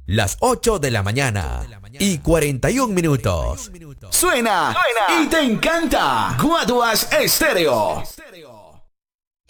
Las 8 de la mañana y 41 minutos. Suena y te encanta. Guaduas Estéreo.